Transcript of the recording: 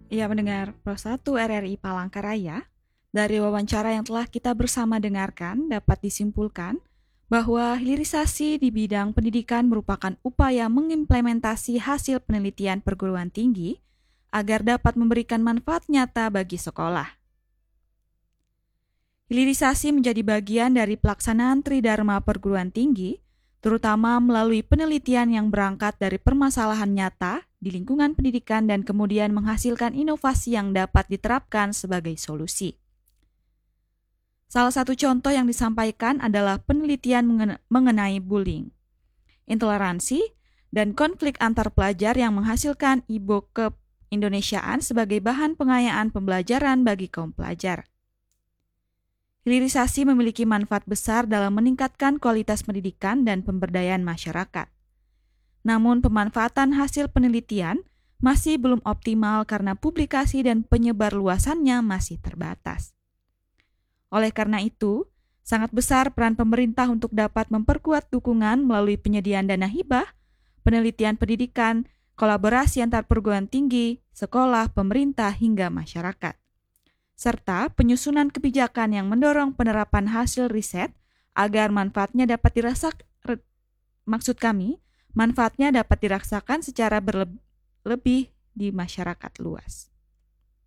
Ya, mendengar Pro 1 RRI Palangkaraya, dari wawancara yang telah kita bersama dengarkan dapat disimpulkan bahwa hilirisasi di bidang pendidikan merupakan upaya mengimplementasi hasil penelitian perguruan tinggi agar dapat memberikan manfaat nyata bagi sekolah. Hilirisasi menjadi bagian dari pelaksanaan Tridharma perguruan tinggi, terutama melalui penelitian yang berangkat dari permasalahan nyata di lingkungan pendidikan dan kemudian menghasilkan inovasi yang dapat diterapkan sebagai solusi. Salah satu contoh yang disampaikan adalah penelitian mengenai bullying, intoleransi, dan konflik antar pelajar yang menghasilkan e-book keindonesiaan sebagai bahan pengayaan pembelajaran bagi kaum pelajar. Hilirisasi memiliki manfaat besar dalam meningkatkan kualitas pendidikan dan pemberdayaan masyarakat. Namun pemanfaatan hasil penelitian masih belum optimal karena publikasi dan penyebar luasannya masih terbatas. Oleh karena itu, sangat besar peran pemerintah untuk dapat memperkuat dukungan melalui penyediaan dana hibah, penelitian pendidikan, kolaborasi antar perguruan tinggi, sekolah, pemerintah, hingga masyarakat, serta penyusunan kebijakan yang mendorong penerapan hasil riset agar manfaatnya dapat dirasakan secara berlebih di masyarakat luas.